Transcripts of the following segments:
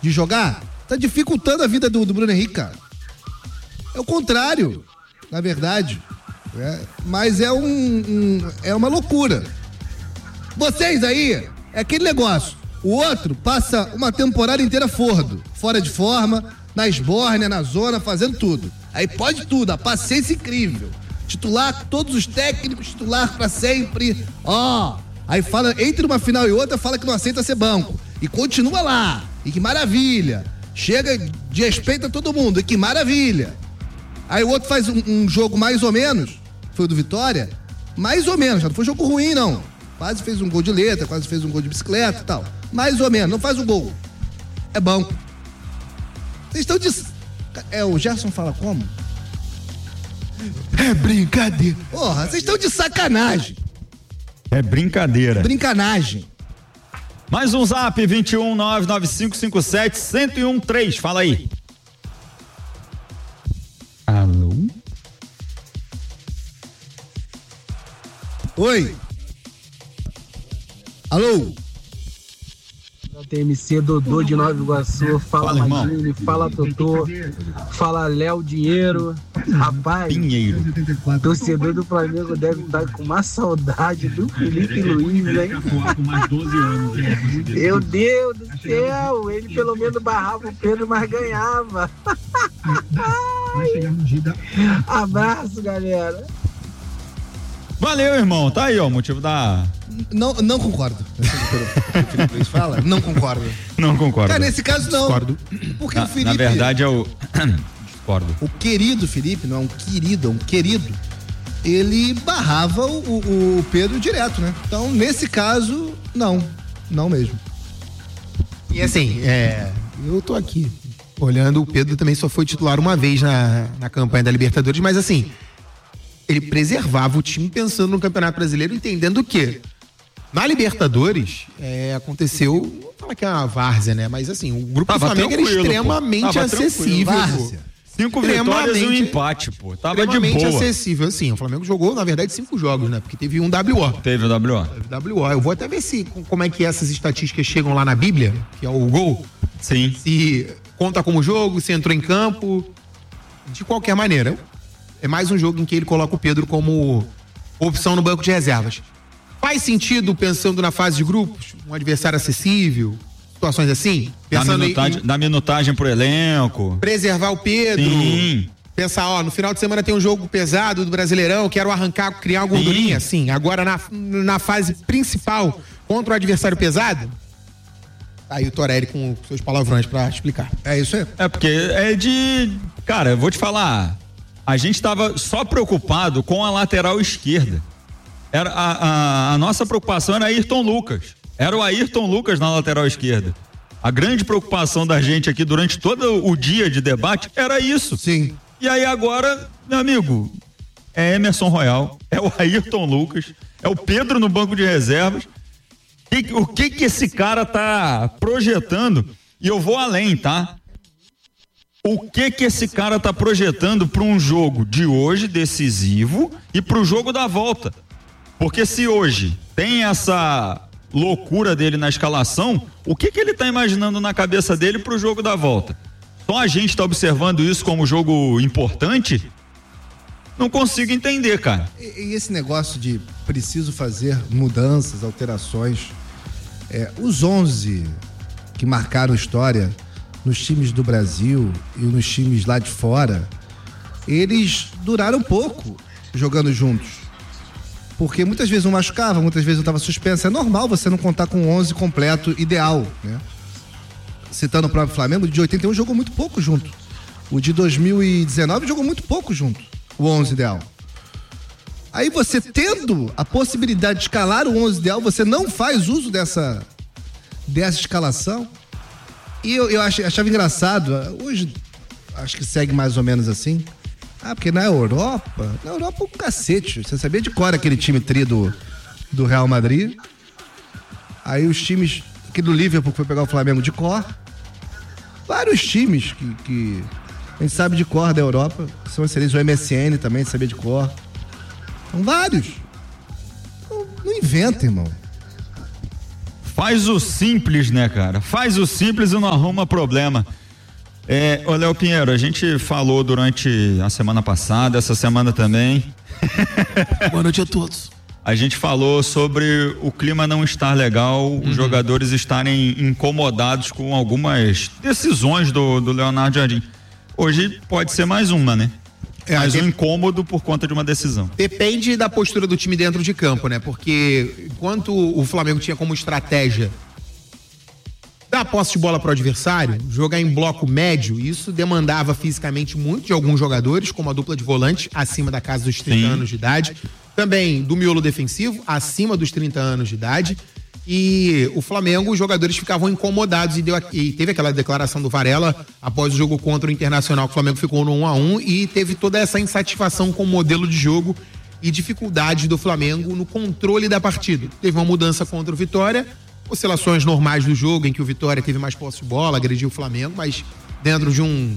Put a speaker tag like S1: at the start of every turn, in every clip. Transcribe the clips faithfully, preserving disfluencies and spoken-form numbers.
S1: de jogar, tá dificultando a vida do, do Bruno Henrique, cara. É o contrário, na verdade. É, mas é um, um é uma loucura. Vocês aí, é aquele negócio. O outro passa uma temporada inteira fordo, fora de forma, na esbórnia, na zona, fazendo tudo. Aí pode tudo, a paciência incrível. Titular, todos os técnicos, titular pra sempre. Ó, aí fala, entre uma final e outra, fala que não aceita ser banco. E continua lá. E que maravilha. Chega, desrespeita todo mundo. E que maravilha. Aí o outro faz um, um jogo mais ou menos. Foi o do Vitória. Mais ou menos. Já não foi jogo ruim, não. Quase fez um gol de letra, quase fez um gol de bicicleta e tal. Mais ou menos. Não faz um gol. É banco. Vocês estão de... É, o Gerson fala como?
S2: É brincadeira.
S1: Porra, vocês estão de sacanagem.
S3: É brincadeira.
S1: Brincanagem.
S3: Mais um zap, vinte e um, nove nove cinco cinco sete, um zero um três. Fala aí. Alô?
S1: Oi. Alô?
S4: T M C Dodô de Nova Iguaçu, fala, fala Magine, fala Totô, fala Léo Dinheiro. Rapaz,
S3: Pinheiro.
S4: Torcedor do Flamengo deve estar com uma saudade do Felipe Luiz, hein? Meu Deus do céu, ele pelo menos barrava o Pedro, mas ganhava. Abraço, galera.
S3: Valeu, irmão. Tá aí, ó, o motivo da...
S1: Não, não concordo. O Felipe Luiz fala? Não concordo.
S3: Não concordo.
S1: Cara, nesse caso não.
S2: Discordo.
S1: Porque
S3: na,
S1: o Felipe...
S3: Na verdade é o... Discordo.
S1: O querido Felipe, não é um querido, é um querido. Ele barrava o, o, o Pedro direto, né? Então, nesse caso, não. Não mesmo.
S2: E assim, é, eu tô aqui olhando, o Pedro também só foi titular uma vez na, na campanha da Libertadores, mas assim, ele preservava o time pensando no Campeonato Brasileiro, entendendo que na Libertadores é, aconteceu, não fala que é uma várzea, né? Mas assim, o grupo
S3: Tava
S2: do Flamengo era extremamente acessível.
S3: Cinco vitórias e um empate, pô. Tava de boa.
S2: acessível, assim. O Flamengo jogou, na verdade, cinco jogos, né? Porque teve um W O.
S3: Teve o W O.
S2: Teve W O. Eu vou até ver se, como é que essas estatísticas chegam lá na Bíblia, que é o gol.
S3: Sim.
S2: Se conta como jogo, se entrou em campo. De qualquer maneira, é mais um jogo em que ele coloca o Pedro como opção no banco de reservas. Faz sentido, pensando na fase de grupos, um adversário acessível, situações assim?
S3: Pensando da minutagem, em, da minutagem pro elenco.
S2: Preservar o Pedro.
S3: Sim.
S2: Pensar, ó, no final de semana tem um jogo pesado do Brasileirão, quero arrancar, criar uma gordurinha. Sim. Agora, na, na fase principal, contra o adversário pesado, aí o Torelli com seus palavrões pra explicar.
S1: É isso aí.
S3: É porque é de... Cara, eu vou te falar, a gente tava só preocupado com a lateral esquerda. Era a, a, a nossa preocupação era Ayrton Lucas. Era o Ayrton Lucas na lateral esquerda. A grande preocupação da gente aqui durante todo o dia de debate era isso.
S1: Sim.
S3: E aí agora, meu amigo, é Emerson Royal, é o Ayrton Lucas, é o Pedro no banco de reservas. E, o que que esse cara tá projetando? E eu vou além, tá? O que que esse cara tá projetando para um jogo de hoje decisivo e para o jogo da volta? Porque se hoje tem essa loucura dele na escalação, o que que ele tá imaginando na cabeça dele pro jogo da volta? Só a gente tá observando isso como jogo importante? Não consigo entender, cara.
S1: E, e esse negócio de preciso fazer mudanças, alterações, é, os onze que marcaram história nos times do Brasil e nos times lá de fora, eles duraram pouco jogando juntos. Porque muitas vezes um machucava, muitas vezes um estava suspenso. É normal você não contar com o onze completo ideal, né? Citando o próprio Flamengo, o de oitenta e um jogou muito pouco junto. O de dois mil e dezenove jogou muito pouco junto, o onze ideal. Aí você tendo a possibilidade de escalar o onze ideal, você não faz uso dessa, dessa escalação. E eu, eu achei, achava engraçado, hoje acho que segue mais ou menos assim. Ah, porque na Europa, na Europa é um cacete. Você sabia de cor aquele time tri do, do Real Madrid? Aí os times aqui do Liverpool que foi pegar o Flamengo de cor. Vários times que, que a gente sabe de cor da Europa. São excelentes, o M S N também sabia de cor. São vários. Não, não inventa, irmão.
S3: Faz o simples, né, cara? Faz o simples e não arruma problema. É, ô Léo Pinheiro, a gente falou durante a semana passada, essa semana também.
S2: Boa noite a todos.
S3: A gente falou sobre o clima não estar legal, uhum. os jogadores estarem incomodados com algumas decisões do, do Leonardo Jardim. Hoje pode ser mais uma, né? É, mais um incômodo por conta de uma decisão.
S2: Depende da postura do time dentro de campo, né? Porque enquanto o Flamengo tinha como estratégia dar posse de bola para o adversário, jogar em bloco médio, isso demandava fisicamente muito de alguns jogadores, como a dupla de volante, acima da casa dos trinta Sim. anos de idade. Também do miolo defensivo, acima dos trinta anos de idade. E o Flamengo, os jogadores ficavam incomodados e, deu, e teve aquela declaração do Varela após o jogo contra o Internacional, que o Flamengo ficou no um a um e teve toda essa insatisfação com o modelo de jogo e dificuldade do Flamengo no controle da partida. Teve uma mudança contra o Vitória, oscilações normais do jogo, em que o Vitória teve mais posse de bola, agrediu o Flamengo, mas dentro de um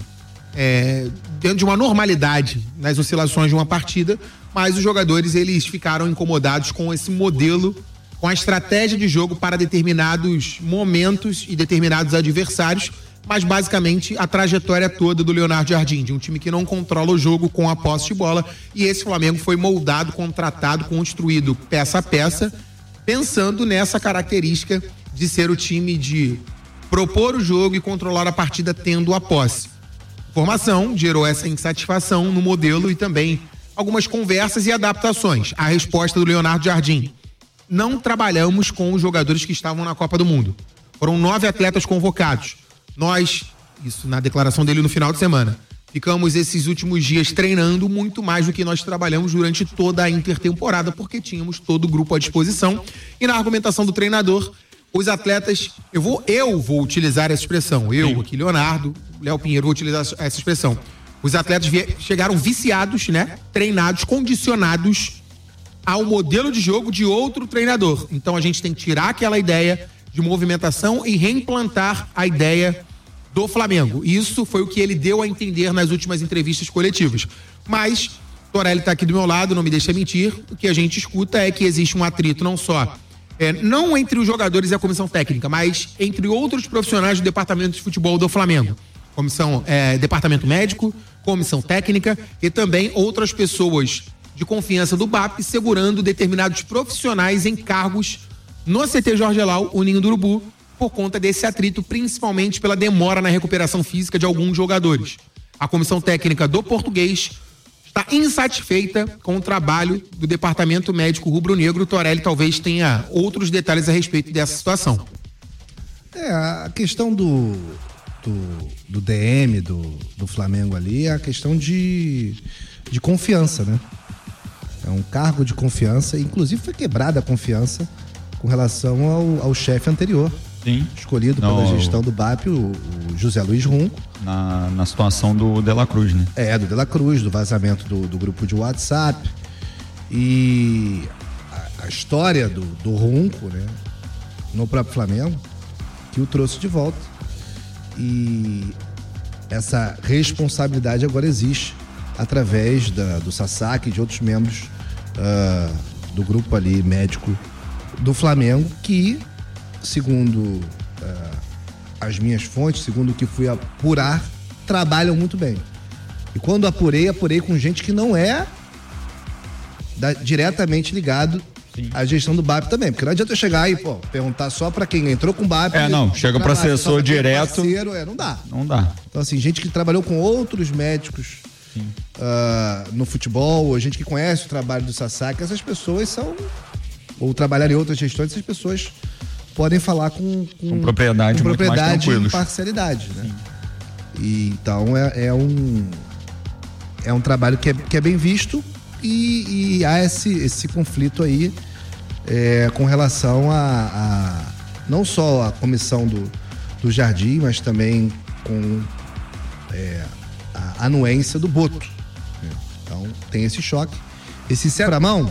S2: é, dentro de uma normalidade nas oscilações de uma partida, mas os jogadores eles ficaram incomodados com esse modelo, com a estratégia de jogo para determinados momentos e determinados adversários, mas basicamente a trajetória toda do Leonardo Jardim, de um time que não controla o jogo com a posse de bola, e esse Flamengo foi moldado, contratado, construído peça a peça, pensando nessa característica de ser o time de propor o jogo e controlar a partida tendo a posse. Formação gerou essa insatisfação no modelo e também algumas conversas e adaptações. A resposta do Leonardo Jardim: não trabalhamos com os jogadores que estavam na Copa do Mundo. Foram nove atletas convocados. Nós, isso na declaração dele no final de semana, ficamos esses últimos dias treinando muito mais do que nós trabalhamos durante toda a intertemporada, porque tínhamos todo o grupo à disposição. E na argumentação do treinador, os atletas, eu vou, eu vou utilizar essa expressão, eu aqui, Leonardo, Léo Pinheiro, vou utilizar essa expressão. Os atletas chegaram viciados, né? Treinados, condicionados ao modelo de jogo de outro treinador. Então a gente tem que tirar aquela ideia de movimentação e reimplantar a ideia do Flamengo. Isso foi o que ele deu a entender nas últimas entrevistas coletivas. Mas Torelli está aqui do meu lado, não me deixa mentir. O que a gente escuta é que existe um atrito não só, é, não entre os jogadores e a comissão técnica, mas entre outros profissionais do departamento de futebol do Flamengo. Comissão, é, departamento médico, comissão técnica e também outras pessoas de confiança do B A P, segurando determinados profissionais em cargos no C T Jorge Elal, o Ninho do Urubu, por conta desse atrito, principalmente pela demora na recuperação física de alguns jogadores. A comissão técnica do Português está insatisfeita com o trabalho do departamento médico rubro-negro. O Torelli talvez tenha outros detalhes a respeito dessa situação.
S1: É, a questão do, do, do D M do, do Flamengo ali é a questão de, de confiança, né? É um cargo de confiança, inclusive foi quebrada a confiança com relação ao, ao chefe anterior.
S3: Sim.
S1: Escolhido
S3: Não,
S1: pela gestão do B A P, o, o José Luiz Runco.
S3: Na, na situação do De La Cruz, né?
S1: É, do De La Cruz, do vazamento do, do grupo de WhatsApp. E a, a história do, do Runco, né, no próprio Flamengo, que o trouxe de volta. E essa responsabilidade agora existe através da, do Sasaki e de outros membros uh, do grupo ali médico do Flamengo, que, segundo uh, as minhas fontes, segundo o que fui apurar, trabalham muito bem. E quando apurei, apurei com gente que não é da, diretamente ligado Sim. à gestão do B A P também. Porque não adianta eu chegar e pô, perguntar só pra quem entrou com o B A P.
S3: É, não, chega pro assessor direto.
S1: Parceiro, é, não dá.
S3: Não dá.
S1: Então, assim, gente que trabalhou com outros médicos uh, no futebol, ou gente que conhece o trabalho do Sasaki, essas pessoas são, ou trabalhar em outras gestões, essas pessoas podem falar com, com,
S3: com propriedade,
S1: com
S3: muito
S1: propriedade
S3: mais
S1: e imparcialidade, né? E, então é, é um é um trabalho que é, que é bem visto e, e há esse, esse conflito aí é, com relação a, a não só a comissão do, do Jardim, mas também com é, a anuência do Boto. Então tem esse choque. Esse Sebramão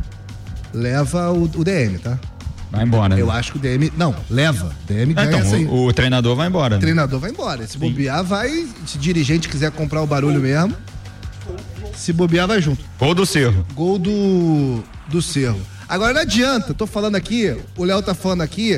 S1: leva o, o D M, tá?
S3: Vai embora, né?
S1: Eu acho que o D M... Não, leva. O D M ganha
S3: então,
S1: essa aí.
S3: O, o treinador vai embora.
S1: O
S3: né?
S1: treinador vai embora. Se bobear, vai... Se dirigente quiser comprar o barulho mesmo, se bobear, vai junto.
S3: Gol do Cerro.
S1: Gol do, do Cerro. Agora, não adianta. Tô falando aqui, o Léo tá falando aqui,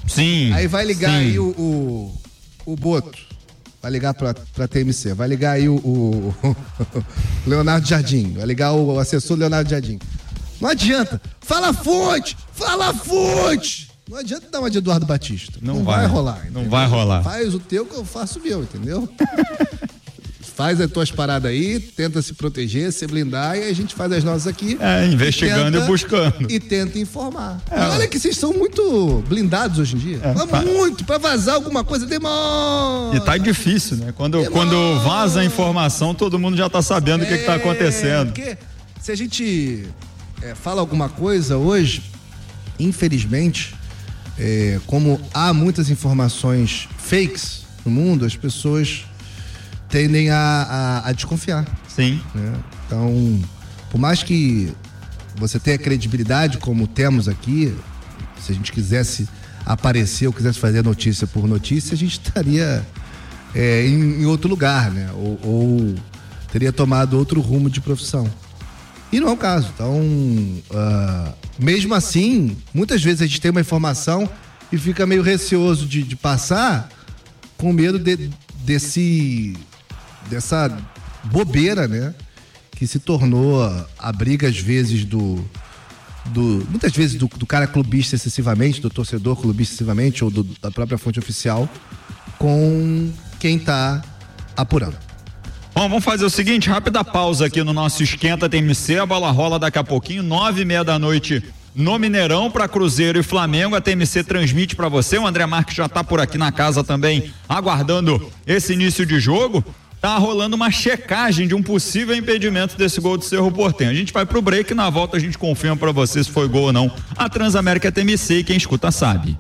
S3: Sim.
S1: Aí vai ligar
S3: sim.
S1: aí o, o, o Boto. Vai ligar pra, pra T M C. Vai ligar aí o, o Leonardo Jardim. Vai ligar o assessor Leonardo Jardim. Não adianta. Fala fonte! Fala fonte! Não adianta dar uma de Eduardo Batista. Não, não vai, vai rolar. Entendeu?
S3: Não vai rolar.
S1: Faz o teu que eu faço o meu, entendeu? Faz as tuas paradas aí, tenta se proteger, se blindar, e a gente faz as nossas aqui.
S3: É, investigando e, tenta, e buscando.
S1: E tenta informar. É. E olha que vocês são muito blindados hoje em dia. É, tá. Muito, pra vazar alguma coisa demora.
S3: E tá difícil, né? Quando, quando vaza a informação, todo mundo já tá sabendo é, o que que tá acontecendo.
S1: Porque se a gente é, fala alguma coisa hoje, infelizmente, é, como há muitas informações fakes no mundo, as pessoas tendem a, a, a desconfiar.
S3: Sim.
S1: Né? Então, por mais que você tenha credibilidade, como temos aqui, se a gente quisesse aparecer ou quisesse fazer notícia por notícia, a gente estaria é, em, em outro lugar, né? Ou, ou teria tomado outro rumo de profissão. E não é o caso. Então, uh, mesmo assim, muitas vezes a gente tem uma informação e fica meio receoso de, de passar com medo de, desse... dessa bobeira, né? Que se tornou a briga, às vezes, do... do muitas vezes do, do cara clubista excessivamente, do torcedor clubista excessivamente, ou do, da própria fonte oficial, com quem tá apurando.
S3: Bom, vamos fazer o seguinte, rápida pausa aqui no nosso Esquenta T M C, a bola rola daqui a pouquinho, nove e meia da noite no Mineirão para Cruzeiro e Flamengo. A T M C transmite para você, o André Marques já tá por aqui na casa também, aguardando esse início de jogo. Tá rolando uma checagem de um possível impedimento desse gol do Cerro Porteño. A gente vai pro break e na volta a gente confirma para você se foi gol ou não. A Transamérica T M C, e quem escuta sabe.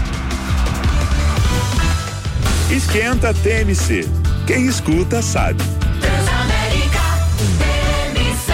S5: Esquenta T M C. Quem escuta sabe.
S6: Transamérica T M C.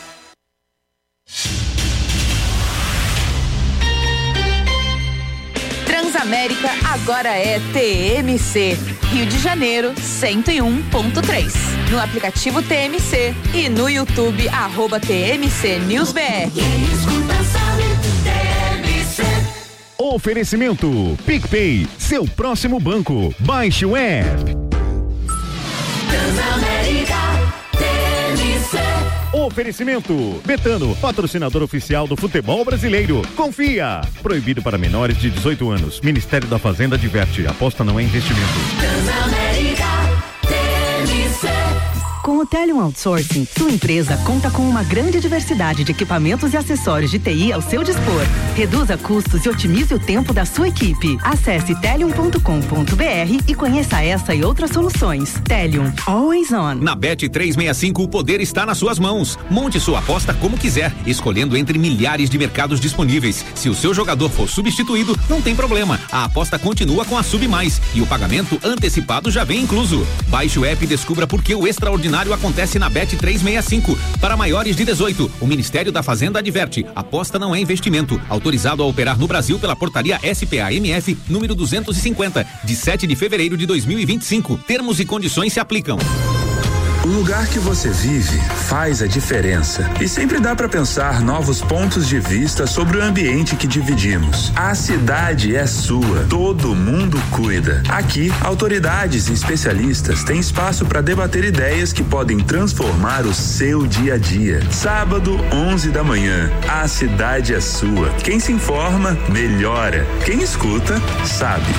S6: Transamérica agora é T M C. Rio de Janeiro, cento e um ponto três. No aplicativo T M C e no YouTube, arroba T M C News B R. Quem escuta sabe, T M C.
S7: Oferecimento PicPay, seu próximo banco. Baixe o app.
S6: Transamérica T M C.
S7: Oferecimento Betano, patrocinador oficial do futebol brasileiro. Confia. Proibido para menores de dezoito anos. Ministério da Fazenda adverte. Aposta não é investimento.
S6: Transamérica T M C.
S8: Com o Telium Outsourcing, sua empresa conta com uma grande diversidade de equipamentos e acessórios de T I ao seu dispor. Reduza custos e otimize o tempo da sua equipe. Acesse telium ponto com ponto b r e conheça essa e outras soluções. Telium, always on.
S9: Na Bet trezentos e sessenta e cinco, o poder está nas suas mãos. Monte sua aposta como quiser, escolhendo entre milhares de mercados disponíveis. Se o seu jogador for substituído, não tem problema. A aposta continua com a Sub Mais e o pagamento antecipado já vem incluso. Baixe o app e descubra por que o extraordinário acontece na Bet trezentos e sessenta e cinco. Para maiores de dezoito, o Ministério da Fazenda adverte: aposta não é investimento. Autorizado a operar no Brasil pela portaria S P A M F número duzentos e cinquenta, de sete de fevereiro de dois mil e vinte e cinco. Termos e condições se aplicam.
S5: O lugar que você vive faz a diferença e sempre dá para pensar novos pontos de vista sobre o ambiente que dividimos. A cidade é sua, todo mundo cuida. Aqui, autoridades e especialistas têm espaço para debater ideias que podem transformar o seu dia a dia. Sábado, onze da manhã, a cidade é sua. Quem se informa, melhora. Quem escuta, sabe.